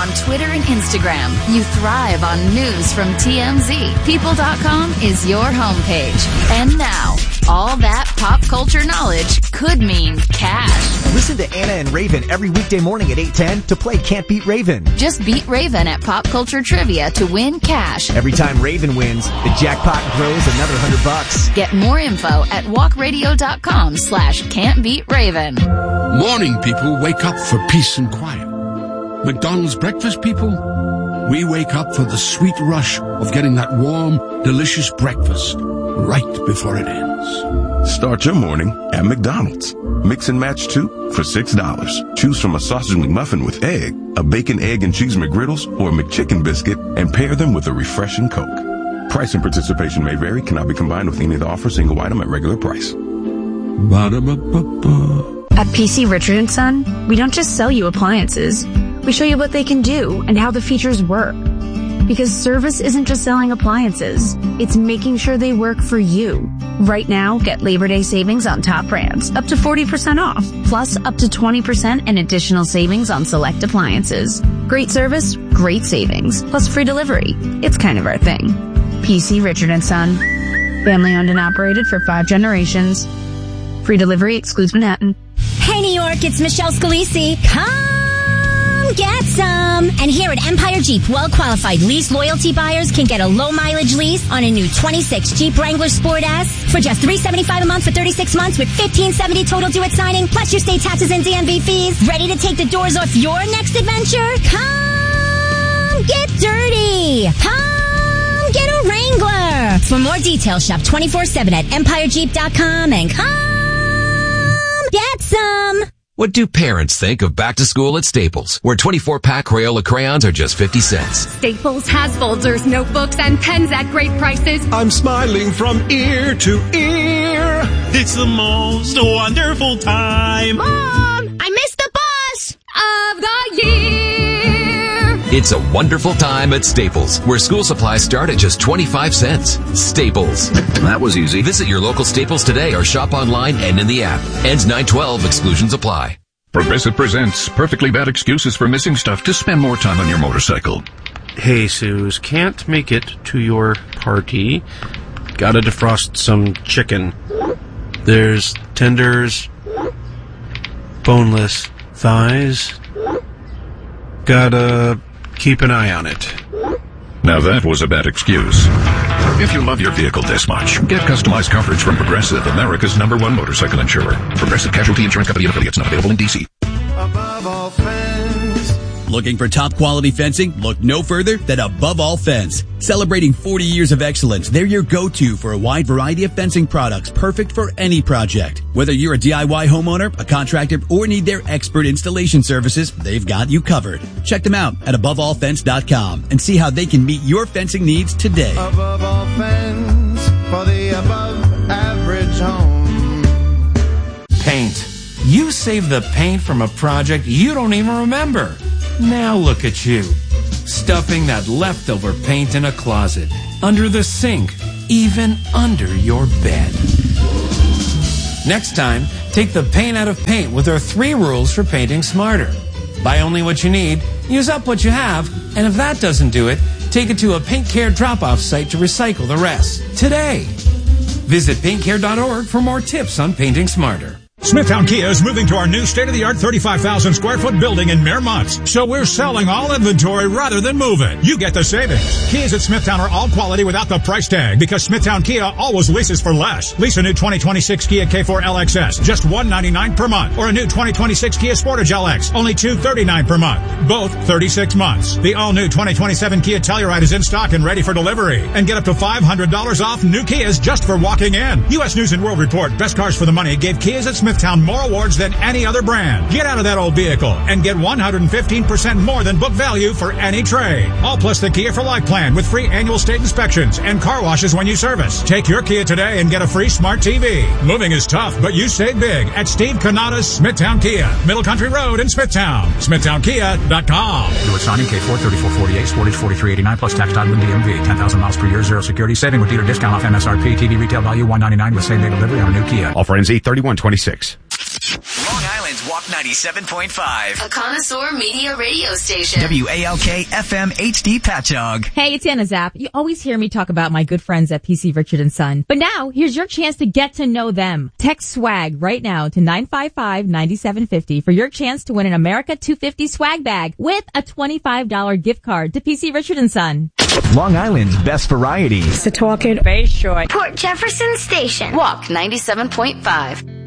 on Twitter and Instagram. You thrive on news from TMZ. People.com is your homepage. And now, all that pop culture knowledge could mean cash. Listen to Anna and Raven every weekday morning at 8:10 to play Can't Beat Raven. Just beat Raven at Pop Culture Trivia to win cash. Every time Raven wins, the jackpot grows another $100. Get more info at walkradio.com/can'tbeatraven. Morning people wake up for peace and quiet. McDonald's breakfast people, we wake up for the sweet rush of getting that warm, delicious breakfast right before it ends. Start your morning at McDonald's. Mix and match 2 for $6. Choose from a sausage McMuffin with egg, a bacon, egg, and cheese McGriddles, or a McChicken biscuit, and pair them with a refreshing Coke. Price and participation may vary, cannot be combined with any of the offered single item at regular price. Ba-da-ba-ba-ba. At PC Richard & Son, we don't just sell you appliances. We show you what they can do and how the features work. Because service isn't just selling appliances. It's making sure they work for you. Right now, get Labor Day savings on top brands, up to 40% off, plus up to 20% in additional savings on select appliances. Great service, great savings, plus free delivery. It's kind of our thing. PC Richard & Son. Family owned and operated for 5 generations. Free delivery excludes Manhattan. Hey, New York, it's Michelle Scalisi. Come get some. And here at Empire Jeep, well-qualified lease loyalty buyers can get a low-mileage lease on a new 26 Jeep Wrangler Sport S for just $375 a month for 36 months with $1,570 total due at signing, plus your state taxes and DMV fees. Ready to take the doors off your next adventure? Come get dirty. Come get a Wrangler. For more details, shop 24/7 at EmpireJeep.com and come get some. What do parents think of back to school at Staples, where 24-pack Crayola crayons are just 50 cents? Staples has folders, notebooks, and pens at great prices. I'm smiling from ear to ear. It's the most wonderful time. Mom, I missed the bus of the year. It's a wonderful time at Staples, where school supplies start at just 25 cents. Staples. That was easy. Visit your local Staples today or shop online and in the app. Ends 9/12. Exclusions apply. Progressive presents Perfectly Bad Excuses for Missing Stuff to Spend More Time on Your Motorcycle. Hey, Suze, can't make it to your party. Gotta defrost some chicken. There's tenders, boneless thighs. Gotta keep an eye on it. Now that was a bad excuse. If you love your vehicle this much, get customized coverage from Progressive, America's #1 motorcycle insurer. Progressive Casualty Insurance Company and affiliates, not available in D.C. Above All Fence. Looking for top quality fencing? Look no further than Above All Fence. Celebrating 40 years of excellence, they're your go-to for a wide variety of fencing products, perfect for any project. Whether you're a DIY homeowner, a contractor, or need their expert installation services, they've got you covered. Check them out at AboveAllFence.com and see how they can meet your fencing needs today. Above All Fence for the above average home. Paint. You saved the paint from a project you don't even remember. Now look at you, stuffing that leftover paint in a closet, under the sink, even under your bed. Next time, take the paint out of paint with our 3 rules for painting smarter. Buy only what you need, use up what you have, and if that doesn't do it, take it to a Paint Care drop-off site to recycle the rest. Today. Visit paintcare.org for more tips on painting smarter. Smithtown Kia is moving to our new state-of-the-art 35,000 square foot building in Mare Monts. So we're selling all inventory rather than move it. You get the savings. Kias at Smithtown are all quality without the price tag because Smithtown Kia always leases for less. Lease a new 2026 Kia K4 LXS, just $199 per month. Or a new 2026 Kia Sportage LX, only $239 per month. Both 36 months. The all-new 2027 Kia Telluride is in stock and ready for delivery. And get up to $500 off new Kias just for walking in. U.S. News and World Report, Best Cars for the Money, gave Kias at Smithtown more awards than any other brand. Get out of that old vehicle and get 115% more than book value for any trade. All plus the Kia for Life plan with free annual state inspections and car washes when you service. Take your Kia today and get a free smart TV. Moving is tough, but you save big at Steve Canada's Smithtown Kia, Middle Country Road in Smithtown. SmithtownKia.com. Do it signing K4 3448, Sportage 4389 plus tax title and DMV. 10,000 miles per year, 0 security saving with dealer discount off MSRP. TV retail value $199 with same day delivery on a new Kia. Offer ends 8/31/26. Long Island's Walk 90 97.5. A connoisseur media radio station. WALK FM HD Patchogue. Hey, it's Anna Zapp. You always hear me talk about my good friends at PC Richard & Son. But now, here's your chance to get to know them. Text SWAG right now to 955-9750 for your chance to win an America 250 swag bag with a $25 gift card to PC Richard & Son. Long Island's best variety. Setauket, Bay Shore, Port Jefferson Station. Walk 97.5.